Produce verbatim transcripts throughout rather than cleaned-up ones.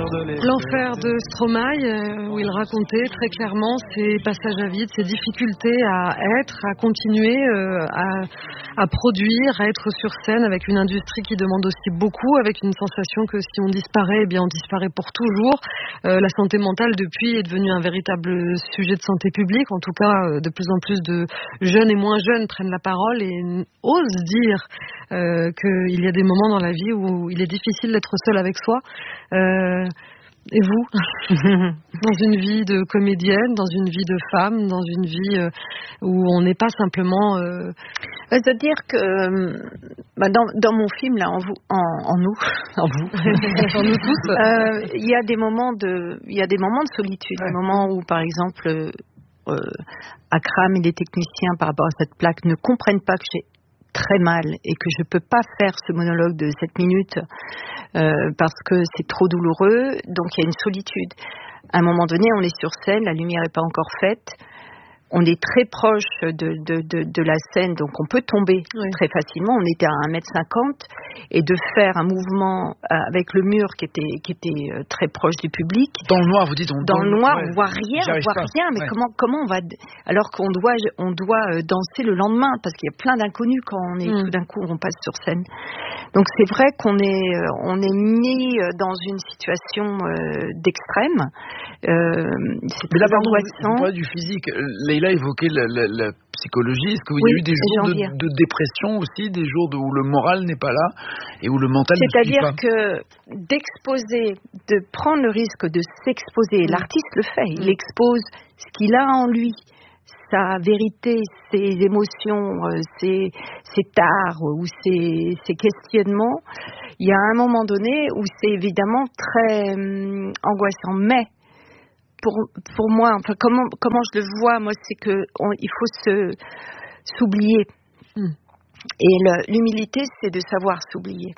L'enfer de Stromae, euh, où il racontait très clairement ses passages à vide, ses difficultés à être, à continuer, euh, à, à produire, à être sur scène avec une industrie qui demande aussi beaucoup, avec une sensation que si on disparaît, eh bien on disparaît pour toujours. Euh, la santé mentale depuis est devenue un véritable sujet de santé publique. En tout cas, euh, de plus en plus de jeunes et moins jeunes prennent la parole et osent dire euh, qu'il y a des moments dans la vie où il est difficile d'être seul avec soi. Euh, Et vous, dans une vie de comédienne, dans une vie de femme, dans une vie euh, où on n'est pas simplement... Euh... C'est-à-dire que bah dans, dans mon film, là, en, vous, en, en nous, en vous, en nous tous, il euh, y a des moments de, il y a des moments de solitude, ouais. Des moments où, par exemple, euh, Akram et les techniciens, par rapport à cette plaque, ne comprennent pas que j'ai très mal et que je peux pas faire ce monologue de sept minutes euh, parce que c'est trop douloureux, donc il y a une solitude. À un moment donné, on est sur scène, la lumière n'est pas encore faite, on est très proche de, de, de, de la scène, donc on peut tomber oui. très facilement. On était à un mètre cinquante et de faire un mouvement avec le mur qui était, qui était très proche du public. Dans le noir, vous dites on Dans, dans le noir, ouais. on voit rien, J'y on voit pas. rien. Mais ouais. comment, comment on va, alors qu'on doit, on doit danser le lendemain parce qu'il y a plein d'inconnus quand on est, mmh. tout d'un coup, on passe sur scène. Donc c'est vrai qu'on est, on est mis dans une situation euh, d'extrême. Euh, c'est Mais là, très pardon, angoissant. Vous parlez du physique. Leïla évoquait la, la, la psychologie. Est-ce qu'il oui, y a eu des jours de, de dépression aussi, des jours de, où le moral n'est pas là et où le mental ne suit pas? C'est-à-dire que d'exposer, de prendre le risque de s'exposer, mmh. l'artiste le fait, il mmh. expose ce qu'il a en lui, sa vérité, ses émotions, euh, ses, ses tares ou ses, ses questionnements. Il y a un moment donné où c'est évidemment très hum, angoissant, mais Pour, pour moi, enfin, comment, comment je le vois, moi, c'est que on, il faut se, s'oublier. Mm. Et le, l'humilité, c'est de savoir s'oublier.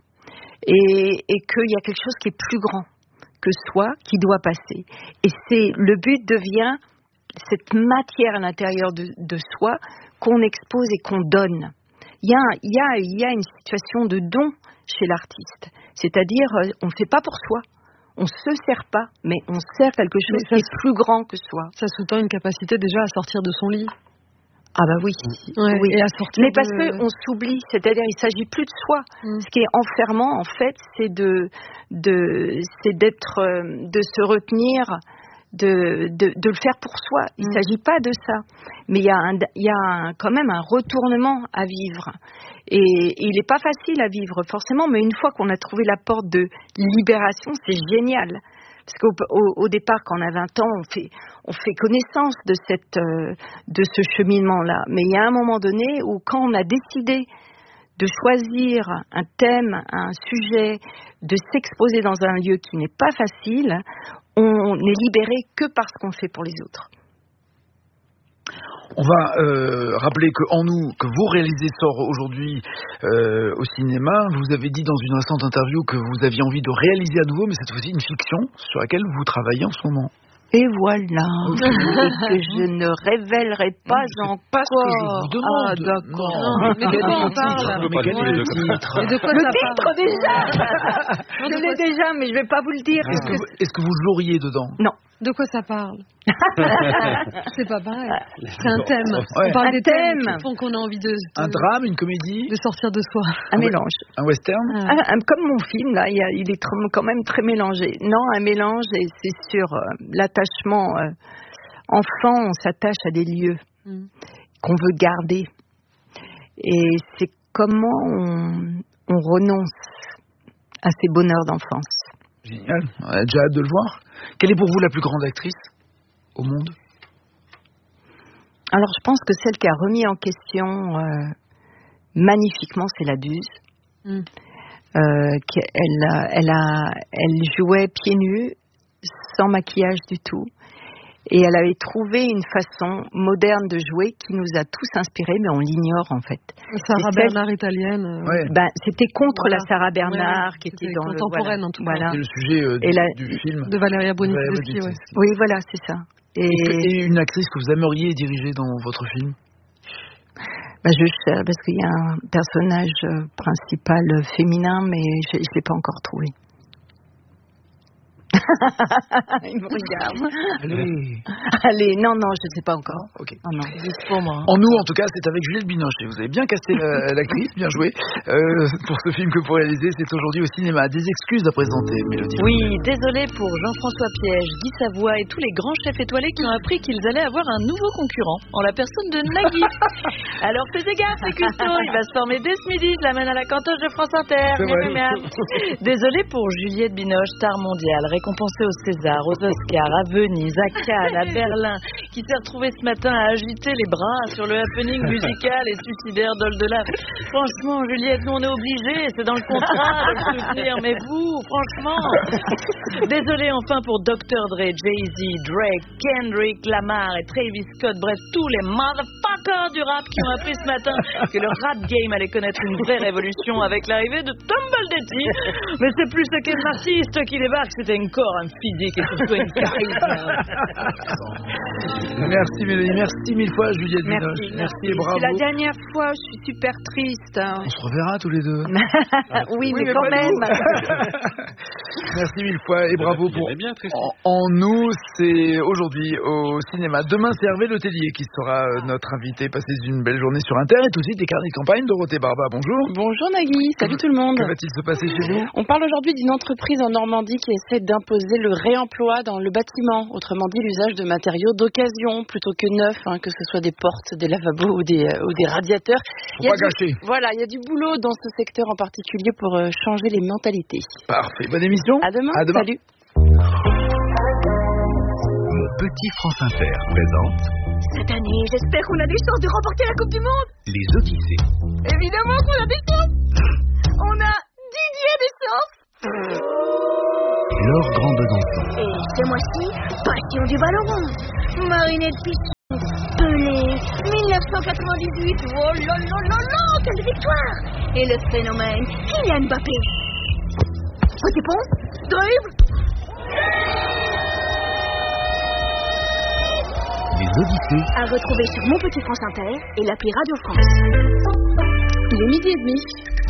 Et, et qu'il y a quelque chose qui est plus grand que soi, qui doit passer. Et c'est, le but devient cette matière à l'intérieur de, de soi qu'on expose et qu'on donne. Il y a, il y a, il y a une situation de don chez l'artiste. C'est-à-dire, on ne fait pas pour soi. On se sert pas, mais on sert quelque chose qui est plus grand que soi. Ça sous-tend une capacité déjà à sortir de son lit. Ah bah oui, ouais, oui. Et à sortir mais parce de... qu'on s'oublie, c'est-à-dire il s'agit plus de soi. Mm. Ce qui est enfermant en fait, c'est de, de, c'est d'être, de se retenir, de, de, de le faire pour soi. Il mm. s'agit pas de ça, mais il y a, un, il y a un, quand même un retournement à vivre. Et, et il n'est pas facile à vivre forcément, mais une fois qu'on a trouvé la porte de libération, c'est génial. Parce qu'au au, au départ, quand on a vingt ans, on fait, on fait connaissance de, cette, euh, de ce cheminement-là. Mais il y a un moment donné où quand on a décidé de choisir un thème, un sujet, de s'exposer dans un lieu qui n'est pas facile, on n'est libéré que parce qu'on le fait pour les autres. On va euh, rappeler que En nous, que vous réalisez, sort aujourd'hui euh, au cinéma. Vous avez dit dans une récente interview que vous aviez envie de réaliser à nouveau, mais cette fois-ci une fiction sur laquelle vous travaillez en ce moment. Et voilà, que je ne révélerai pas non, encore. Pas ce que je vous demande. Ah d'accord. Non, mais de quoi on parle? Mais quel est le titre? Et de quoi le ça titre parle déjà. Je l'ai déjà, mais je ne vais pas vous le dire. Est-ce que, vous, est-ce que vous joueriez dedans? Non. De quoi ça parle? C'est pas pareil. C'est un thème. Ouais. On parle un des thème. thèmes qui font qu'on a envie de, de... Un drame, une comédie? De sortir de soi. Un ouais. mélange. Un western? Ah. Un, un, comme mon film, là, il, y a, il est tr- quand même très mélangé. Non, un mélange, et c'est sur euh, l'attachement. Euh, enfant, on s'attache à des lieux mm. qu'on veut garder. Et c'est comment on, on renonce à ces bonheurs d'enfance. Génial, on a déjà hâte de le voir. Quelle est pour vous la plus grande actrice au monde? Alors je pense que celle qui a remis en question euh, magnifiquement, c'est la Duse. Mm. Euh, elle, elle, a, elle jouait pieds nus, sans maquillage du tout. Et elle avait trouvé une façon moderne de jouer qui nous a tous inspirés, mais on l'ignore en fait. Sarah Bernard italienne. Euh... Ouais. Ben, c'était contre voilà. la Sarah Bernard, ouais, qui était était dans contemporaine le, voilà. en tout voilà. cas. C'est le sujet euh, du, la, du film. De Valeria Boniteschi, ouais. Oui, voilà, c'est ça. Et... Et, et une actrice que vous aimeriez diriger dans votre film? Ben, je cherche, parce qu'il y a un personnage principal féminin, mais je ne l'ai pas encore trouvé. Il me regarde. Allez. Allez, non, non, je ne sais pas encore. Ok. Oh non, juste pour moi. En nous, en tout cas, c'est avec Juliette Binoche. Et vous avez bien cassé la, l'actrice, bien joué. Euh, pour ce film que vous réalisez, c'est aujourd'hui au cinéma. Des excuses à présenter, Mélodie. Oui, désolé pour Jean-François Piège, Guy Savoie et tous les grands chefs étoilés qui ont appris qu'ils allaient avoir un nouveau concurrent, en la personne de Nagui. Alors fais gaffe, c'est Custo, il va se former dès ce midi, je l'amène à la cantoche de France Inter. Miam, miam. Désolé pour Juliette Binoche, star mondiale, récompensée au César, aux Oscars, à Venise, à Cannes, à Berlin, qui s'est retrouvée ce matin à agiter les bras sur le happening musical et suicidaire d'Oldelaf. Franchement, Juliette, nous on est obligés, c'est dans le contrat de le soutenir, mais vous, franchement. Désolé enfin pour docteur Dre, Jay-Z, Drake, Kendrick Lamar et Travis Scott, bref, tous les motherfuckers du rap qui ont appris ce matin que le rap game allait connaître une vraie révolution avec l'arrivée de Tom Baldetti. Mais c'est plus qu'un artiste qui débarque, c'était encore un physique et surtout une charisme. Merci Mélodie, merci mille fois Juliette Binoche. Merci, Merci et bravo. C'est la dernière fois, je suis super triste. On se reverra tous les deux. oui, Oui, mais mais quand pas même. Merci mille fois et bravo pour bien, en, en nous, c'est aujourd'hui au cinéma. Demain, c'est Hervé Letellier qui sera euh, notre invité. Passez une belle journée sur Inter et tout de suite des carnets de campagne. Dorothée Barba, bonjour. Bonjour Nagui, salut tout le monde. Que va-t-il se passer chez vous? On parle aujourd'hui d'une entreprise en Normandie qui essaie d'imposer le réemploi dans le bâtiment, autrement dit l'usage de matériaux d'occasion plutôt que neufs, hein, que ce soit des portes, des lavabos ou des, euh, ou des radiateurs. Faut pas gâcher. Voilà, il y a du boulot dans ce secteur en particulier pour euh, changer les mentalités. Parfait, bonne émission. À demain, à demain. Salut. Mon petit France Inter présente Cette année, j'espère qu'on a des chances de remporter la Coupe du Monde. Les Odyssées. Évidemment qu'on a des chances. On a Didier des chances. Laure Grand Besançon. Et ce mois-ci, passion du ballon rond. Marinette Pisson, Pelé, dix-neuf cent quatre-vingt-dix-huit. Oh là là là là, quelle victoire. Et le phénomène, Kylian Mbappé. Petit pont, dribble. Les Odyssées. À retrouver sur Mon Petit France Inter et l'appli Radio France. Il est midi et demi.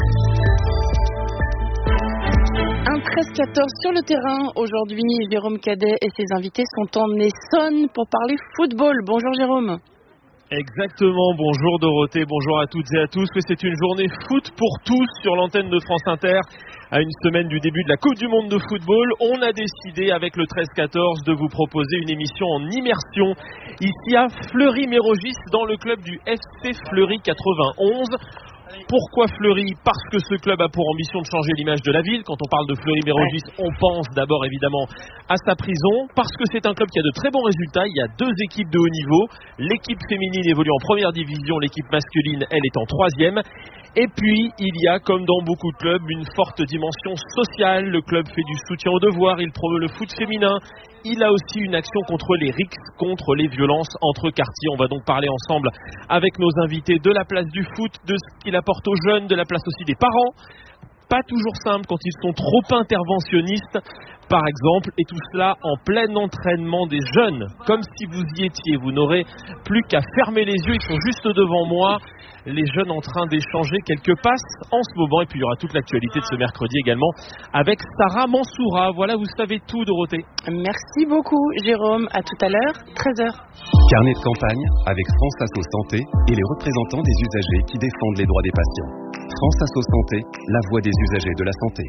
Un treize quatorze sur le terrain. Aujourd'hui, Jérôme Cadet et ses invités sont en Essonne pour parler football. Bonjour Jérôme. Exactement, bonjour Dorothée, bonjour à toutes et à tous. Oui, c'est une journée foot pour tous sur l'antenne de France Inter. À une semaine du début de la Coupe du Monde de football, on a décidé avec le treize quatorze de vous proposer une émission en immersion ici à Fleury-Mérogis dans le club du F C Fleury quatre-vingt-onze. Pourquoi Fleury? Parce que ce club a pour ambition de changer l'image de la ville. Quand on parle de Fleury-Mérogis, on pense d'abord évidemment à sa prison. Parce que c'est un club qui a de très bons résultats. Il y a deux équipes de haut niveau. L'équipe féminine évolue en première division. L'équipe masculine, elle, est en troisième. Et puis, il y a, comme dans beaucoup de clubs, une forte dimension sociale. Le club fait du soutien aux devoirs. Il promeut le foot féminin. Il a aussi une action contre les rixes, contre les violences entre quartiers. On va donc parler ensemble avec nos invités de la place du foot, de ce qu'il apporte aux jeunes, de la place aussi des parents. Pas toujours simple quand ils sont trop interventionnistes, par exemple, et tout cela en plein entraînement des jeunes. Comme si vous y étiez, vous n'aurez plus qu'à fermer les yeux, ils sont juste devant moi. Les jeunes en train d'échanger quelques passes en ce moment. Et puis il y aura toute l'actualité de ce mercredi également avec Sarah Mansoura. Voilà, vous savez tout, Dorothée. Merci beaucoup Jérôme, à tout à l'heure, treize heures. Carnet de campagne avec France Asso Santé et les représentants des usagers qui défendent les droits des patients. France Asso Santé, la voix des usagers de la santé.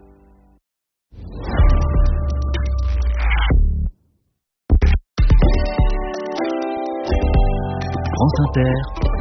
France Inter.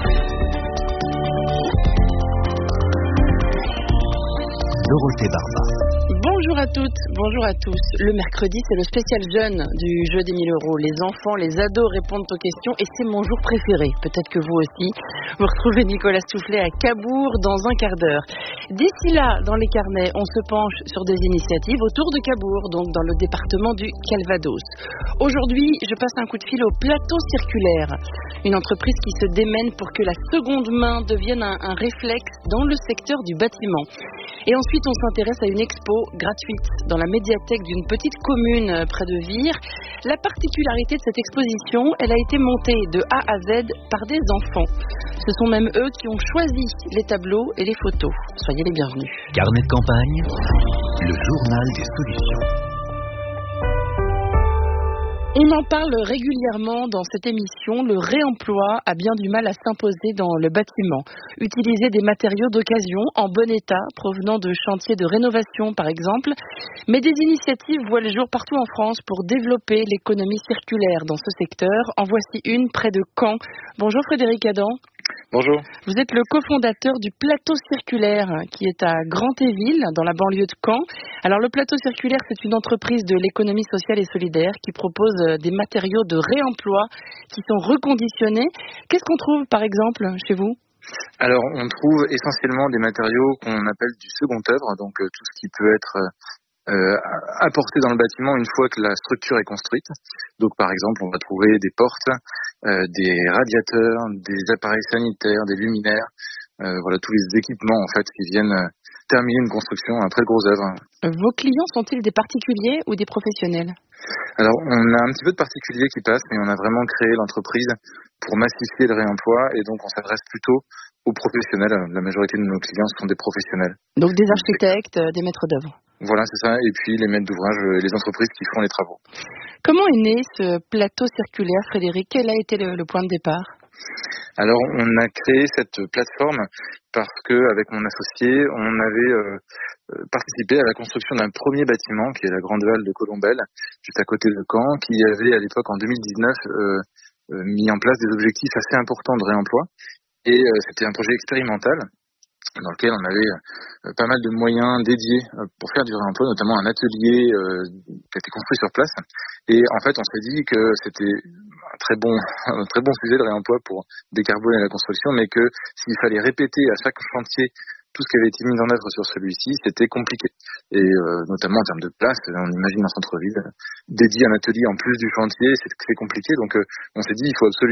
Dorothée Barba. Bonjour à toutes, bonjour à tous. Le mercredi, c'est le spécial jeune du jeu des mille euros. Les enfants, les ados répondent aux questions et c'est mon jour préféré. Peut-être que vous aussi. Vous retrouvez Nicolas Soufflet à Cabourg dans un quart d'heure. D'ici là, dans les carnets, on se penche sur des initiatives autour de Cabourg, donc dans le département du Calvados. Aujourd'hui, je passe un coup de fil au Plateau Circulaire, une entreprise qui se démène pour que la seconde main devienne un, un réflexe dans le secteur du bâtiment. Et ensuite, on s'intéresse à une expo gratuite dans la médiathèque d'une petite commune près de Vire. La particularité de cette exposition, elle a été montée de A à Z par des enfants. Ce sont même eux qui ont choisi les tableaux et les photos. Soyez les bienvenus. Carnet de campagne, le journal des solutions. On en parle régulièrement dans cette émission. Le réemploi a bien du mal à s'imposer dans le bâtiment. Utiliser des matériaux d'occasion en bon état, provenant de chantiers de rénovation par exemple. Mais des initiatives voient le jour partout en France pour développer l'économie circulaire dans ce secteur. En voici une près de Caen. Bonjour Frédéric Adam. Bonjour. Vous êtes le cofondateur du Plateau Circulaire qui est à Grand-Éville, dans la banlieue de Caen. Alors le Plateau Circulaire, c'est une entreprise de l'économie sociale et solidaire qui propose des matériaux de réemploi qui sont reconditionnés. Qu'est-ce qu'on trouve par exemple chez vous ? Alors on trouve essentiellement des matériaux qu'on appelle du second œuvre, donc euh, tout ce qui peut être euh, apporté dans le bâtiment une fois que la structure est construite. Donc par exemple on va trouver des portes, euh, des radiateurs, des appareils sanitaires, des luminaires, euh, voilà tous les équipements en fait qui viennent euh, terminer une construction après le gros œuvre. Vos clients sont-ils des particuliers ou des professionnels ? Alors on a un petit peu de particuliers qui passent, mais on a vraiment créé l'entreprise pour massifier le réemploi et donc on s'adresse plutôt aux professionnels. La majorité de nos clients sont des professionnels. Donc des architectes, des maîtres d'œuvre. Voilà, c'est ça. Et puis les maîtres d'ouvrage et les entreprises qui font les travaux. Comment est né ce plateau circulaire, Frédéric ? Quel a été le, le point de départ ? Alors, on a créé cette plateforme parce que, avec mon associé, on avait euh, participé à la construction d'un premier bâtiment qui est la Grande Halle de Colombelle, juste à côté de Caen, qui avait à l'époque, en deux mille dix-neuf, euh, euh, mis en place des objectifs assez importants de réemploi. Et euh, c'était un projet expérimental dans lequel on avait euh, pas mal de moyens dédiés euh, pour faire du réemploi, notamment un atelier euh, qui a été construit sur place. Et en fait, on s'est dit que c'était un très bon, un très bon sujet de réemploi pour décarboner la construction, mais que s'il fallait répéter à chaque chantier tout ce qui avait été mis en œuvre sur celui-ci, c'était compliqué. Et euh, notamment en termes de place, on imagine un centre-ville dédié à un atelier en plus du chantier, c'est, c'est compliqué. Donc euh, on s'est dit il faut absolument